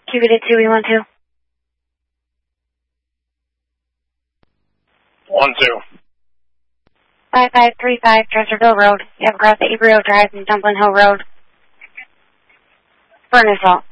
Cubic 2E12. 1-2. 5535 Treasureville Road. You have across the Ebrio Drive and Dumpling Hill Road. For an assault.